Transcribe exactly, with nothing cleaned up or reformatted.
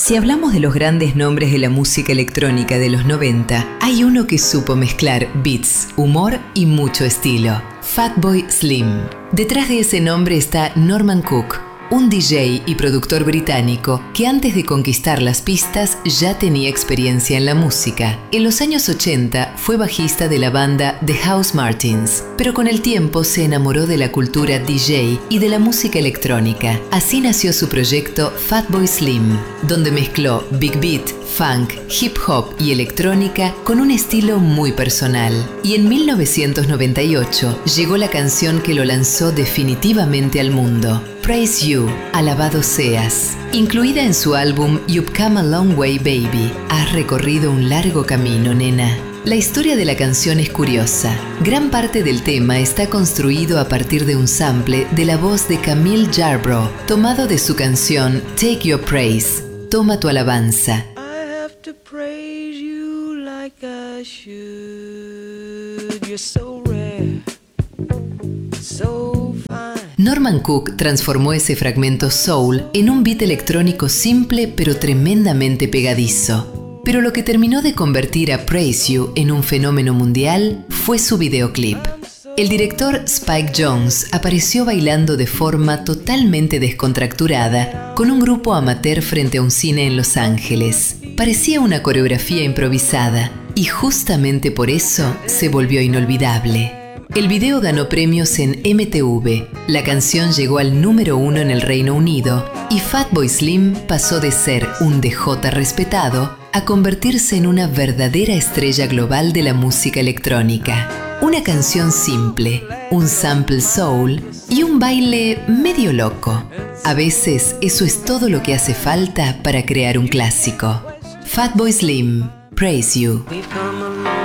Si hablamos de los grandes nombres de la música electrónica de los noventa, hay uno que supo mezclar beats, humor y mucho estilo: Fatboy Slim. Detrás de ese nombre está Norman Cook, un D J y productor británico que antes de conquistar las pistas ya tenía experiencia en la música. En los años ochenta fue bajista de la banda The Housemartins, pero con el tiempo se enamoró de la cultura D J y de la música electrónica. Así nació su proyecto Fatboy Slim, donde mezcló big beat, funk, hip hop y electrónica con un estilo muy personal. Y en mil novecientos noventa y ocho llegó la canción que lo lanzó definitivamente al mundo: Praise You, alabado seas. Incluida en su álbum You've Come a Long Way Baby. Has recorrido un largo camino, nena. La historia de la canción es curiosa. Gran parte del tema está construido a partir de un sample de la voz de Camille Yarbrough, tomado de su canción Take Your Praise, Toma tu alabanza. I have to praise you like I should. You're so rare, so fine. Norman Cook transformó ese fragmento soul en un beat electrónico simple pero tremendamente pegadizo. Pero lo que terminó de convertir a Praise You en un fenómeno mundial fue su videoclip. El director Spike Jonze apareció bailando de forma totalmente descontracturada con un grupo amateur frente a un cine en Los Ángeles. Parecía una coreografía improvisada y justamente por eso se volvió inolvidable. El video ganó premios en M T V, la canción llegó al número uno en el Reino Unido y Fatboy Slim pasó de ser un D J respetado a convertirse en una verdadera estrella global de la música electrónica. Una canción simple, un sample soul y un baile medio loco. A veces eso es todo lo que hace falta para crear un clásico. Fatboy Slim, Praise You. We've come